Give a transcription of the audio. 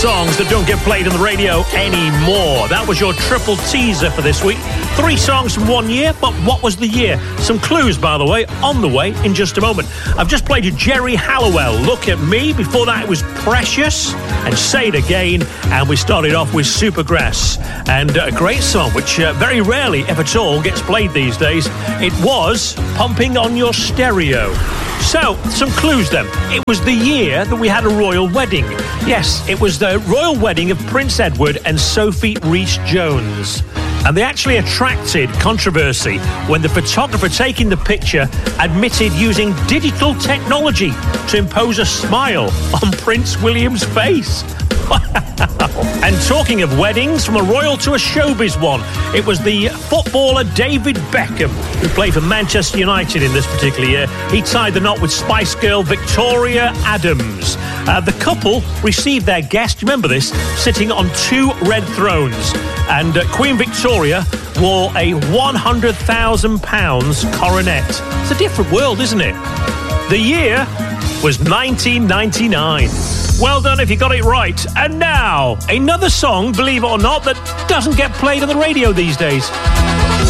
songs that don't get played on the radio anymore. That was your triple teaser for this week. 3 songs from 1 year, but what was the year? Some clues, by the way, on the way in just a moment. I've just played you Geri Halliwell, Look at Me. Before that, it was Precious and Say It Again. And we started off with Supergrass. And a great song, which very rarely, if at all, gets played these days. It was Pumping on Your Stereo. So, some clues then. It was the year that we had a royal wedding. Yes, it was the royal wedding of Prince Edward and Sophie Rhys-Jones. And they actually attracted controversy when the photographer taking the picture admitted using digital technology to impose a smile on Prince William's face. And talking of weddings, from a royal to a showbiz one, it was the footballer David Beckham, who played for Manchester United in this particular year. He tied the knot with Spice Girl Victoria Adams. The couple received their guest, remember this, sitting on 2 red thrones. And Queen Victoria wore a £100,000 coronet. It's a different world, isn't it? The year was 1999. Well done if you got it right. And now, another song, believe it or not, that doesn't get played on the radio these days.